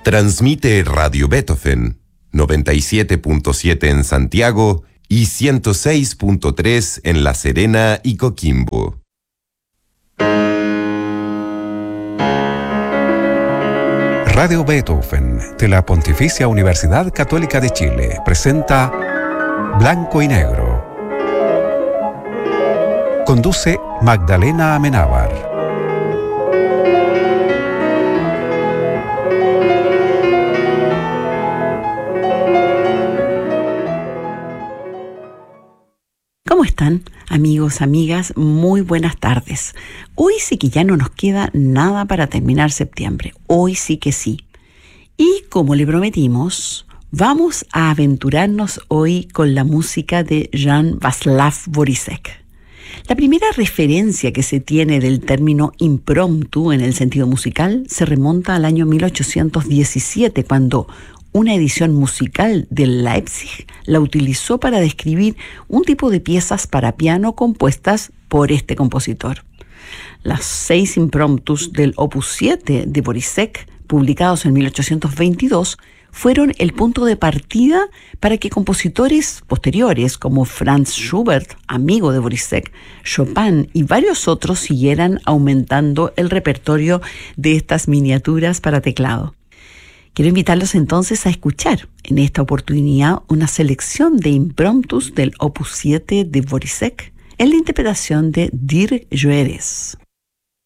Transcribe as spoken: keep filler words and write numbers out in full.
Transmite Radio Beethoven, noventa y siete punto siete en Santiago y ciento seis punto tres en La Serena y Coquimbo. Radio Beethoven, de la Pontificia Universidad Católica de Chile, presenta Blanco y Negro. Conduce Magdalena Amenábar. ¿Cómo están, amigos, amigas? Muy buenas tardes. Hoy sí que ya no nos queda nada para terminar septiembre. Hoy sí que sí. Y como le prometimos, vamos a aventurarnos hoy con la música de Jan Václav Borísek. La primera referencia que se tiene del término impromptu en el sentido musical se remonta al año mil ochocientos diecisiete, cuando una edición musical del Leipzig la utilizó para describir un tipo de piezas para piano compuestas por este compositor. Las seis impromptus del Opus siete de Borísek, publicados en mil ochocientos veintidós, fueron el punto de partida para que compositores posteriores como Franz Schubert, amigo de Borísek, Chopin y varios otros siguieran aumentando el repertorio de estas miniaturas para teclado. Quiero invitarlos entonces a escuchar en esta oportunidad una selección de impromptus del Opus siete de Borísek en la interpretación de Dirk Joeres.